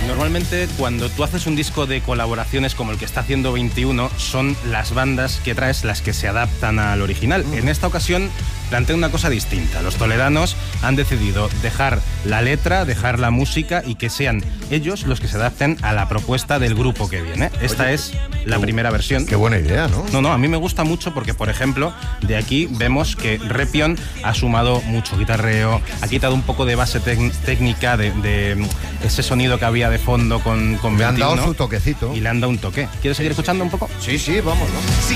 Normalmente cuando tú haces un disco de colaboraciones como el que está haciendo 21, son las bandas que traes las que se adaptan al original. En esta ocasión plantean una cosa distinta. Los toledanos han decidido dejar la letra, dejar la música y que sean ellos los que se adapten a la propuesta del grupo que viene. Esta es la primera versión. Qué buena idea, ¿no? No, a mí me gusta mucho porque, por ejemplo, de aquí vemos que Repion ha sumado mucho guitarreo, ha quitado un poco de base técnica de ese sonido que había de fondo con Le han 21, dado su toquecito. y le han dado un toque. ¿Quieres seguir escuchando un poco? Sí, vamos. Si